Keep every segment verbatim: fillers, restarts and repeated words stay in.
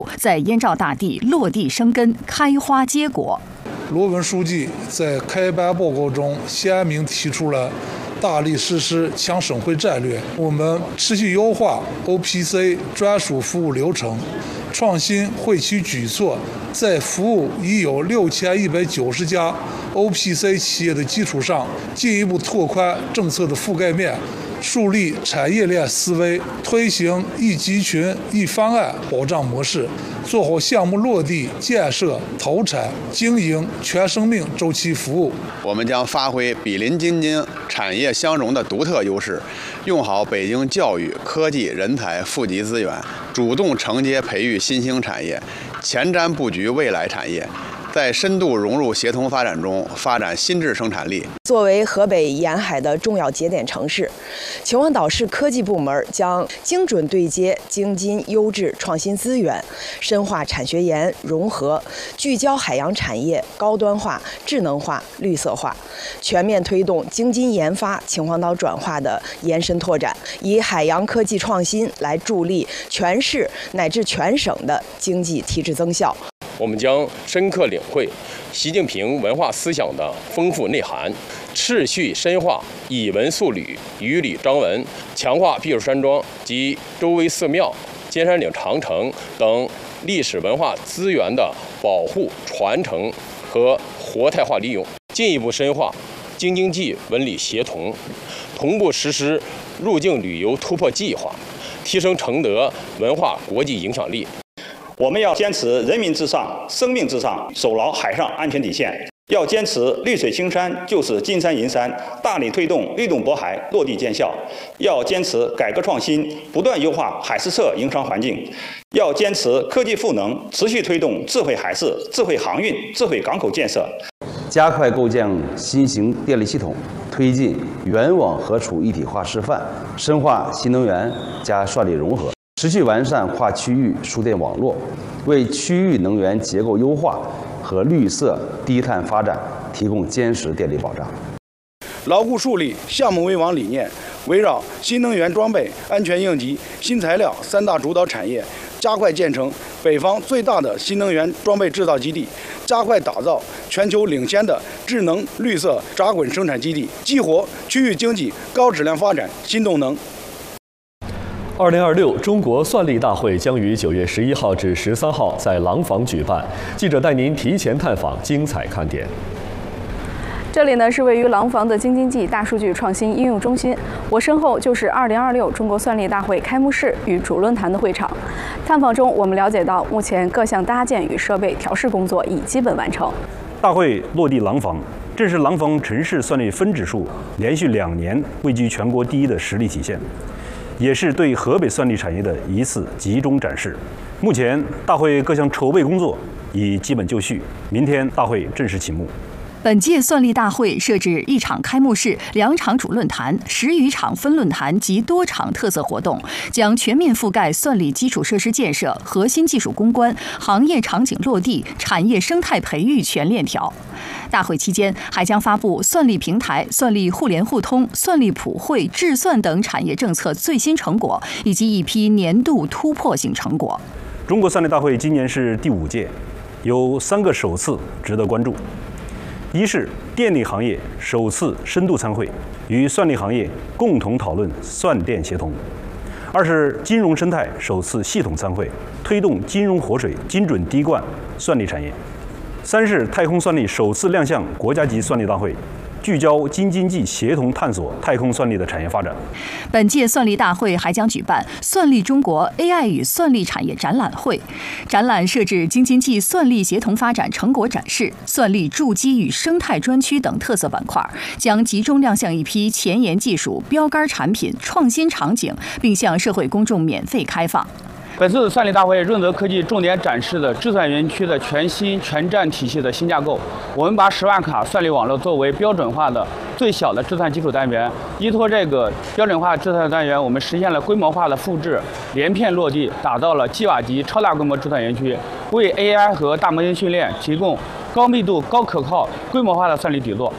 在燕赵大地落地生根、开花结果。 罗文书记在开班报告中鲜明提出了大力实施强省会战略，我们持续优化 O P C 专属服务流程，创新惠企举措，在服务已有六千一百九十家 O P C 企业的基础上，进一步拓宽政策的覆盖面，树立产业链思维，推行一集群一方案保障模式，做好项目落地、建设、投产、经营全生命周期服务。 我们将发挥比邻京津产业相融的独特优势，用好北京教育、科技、人才富集资源，主动承接培育新兴产业，前瞻布局未来产业。在深度融入协同发展中，发展新质生产力。 作为河北沿海的重要节点城市，秦皇岛市科技部门将精准对接京津优质创新资源，深化产学研融合，聚焦海洋产业高端化、智能化、绿色化，全面推动京津研发、秦皇岛转化的延伸拓展，以海洋科技创新来助力全市乃至全省的经济提质增效。 我们将深刻领会习近平文化思想的丰富内涵，持续深化以文塑旅、以礼彰文，强化避暑山庄及周围寺庙、尖山岭长城等历史文化资源的保护、传承和活态化利用，进一步深化京津冀文旅协同，同步实施入境旅游突破计划，提升承德文化国际影响力。 我们要坚持人民至上、生命至上，守牢海上安全底线。要坚持绿水青山就是金山银山，大力推动律动渤海落地见效。要坚持改革创新，不断优化海事社营商环境。要坚持科技赋能，持续推动智慧海事、智慧航运、智慧港口建设。 加快构建新型电力系统，推进原网核储一体化示范，深化新能源加算力融合。持续完善跨区域输电网络，为区域能源结构优化和绿色低碳发展提供坚实电力保障。 牢固树立项目为王理念，围绕新能源装备、安全应急、新材料三大主导产业，加快建成北方最大的新能源装备制造基地，加快打造全球领先的智能绿色轧滚生产基地，激活区域经济高质量发展新动能。 二零二六中国算力大会将于九月十一号至十三号在廊坊举办，记者带您提前探访精彩看点。 这里呢是位于廊坊的京津冀大数据创新应用中心，我身后就是二零二六中国算力大会开幕式与主论坛的会场。探访中，我们了解到，目前各项搭建与设备调试工作已基本完成。 大会落地廊坊，这是廊坊城市算力分指数连续两年位居全国第一的实力体现。也是对河北算力产业的一次集中展示。目前，大会各项筹备工作已基本就绪，明天大会正式启幕。 本届算力大会设置一场开幕式、两场主论坛、十余场分论坛及多场特色活动，将全面覆盖算力基础设施建设、核心技术攻关、行业场景落地、产业生态培育全链条。大会期间还将发布算力平台、算力互联互通、算力普惠、智算等产业政策最新成果，以及一批年度突破性成果。 中国算力大会今年是第五届，有三个首次值得关注。一是电力行业首次深度参会，与算力行业共同讨论算电协同；二是金融生态首次系统参会，推动金融活水精准滴灌算力产业；三是太空算力首次亮相国家级算力大会，聚焦京津冀协同探索太空算力的产业发展。 本届算力大会还将举办算力中国 A I 与算力产业展览会，展览设置京津冀算力协同发展成果展示、算力筑基与生态专区等特色板块，将集中亮相一批前沿技术、标杆产品、创新场景，并向社会公众免费开放。 本次算力大会，润泽科技重点展示的智算园区的全新全站体系的新架构。我们把十万卡算力网络作为标准化的最小的智算基础单元，依托这个标准化智算单元，我们实现了规模化的复制，连片落地，打造了基瓦级超大规模智算园区，为 A I 和大模型训练提供高密度、高可靠、规模化的算力底座。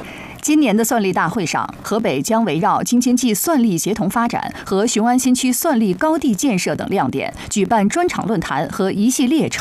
今年的算力大会上，河北将围绕京津冀算力协同发展和雄安新区算力高地建设等亮点，举办专场论坛和一系列